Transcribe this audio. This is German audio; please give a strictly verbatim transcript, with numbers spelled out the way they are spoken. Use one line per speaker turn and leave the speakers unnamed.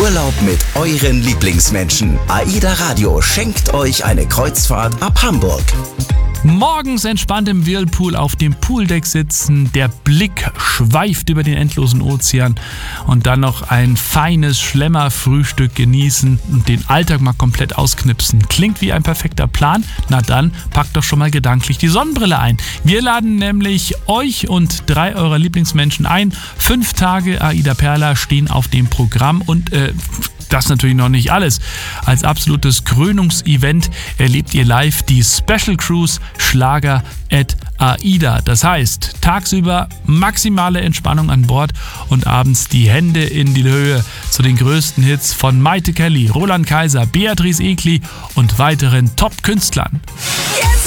Urlaub mit euren Lieblingsmenschen. AIDA Radio schenkt euch eine Kreuzfahrt ab Hamburg.
Morgens entspannt im Whirlpool auf dem Pooldeck sitzen, der Blick schweift über den endlosen Ozean und dann noch ein feines Schlemmerfrühstück genießen und den Alltag mal komplett ausknipsen. Klingt wie ein perfekter Plan? Na dann, packt doch schon mal gedanklich die Sonnenbrille ein. Wir laden nämlich euch und drei eurer Lieblingsmenschen ein. Fünf Tage AIDA Perla stehen auf dem Programm und äh, das natürlich noch nicht alles. Als absolutes Krönungsevent erlebt ihr live die Special Cruise Schlager at AIDA. Das heißt, tagsüber maximale Entspannung an Bord und abends die Hände in die Höhe zu den größten Hits von Maite Kelly, Roland Kaiser, Beatrice Egli und weiteren Top-Künstlern.
Jetzt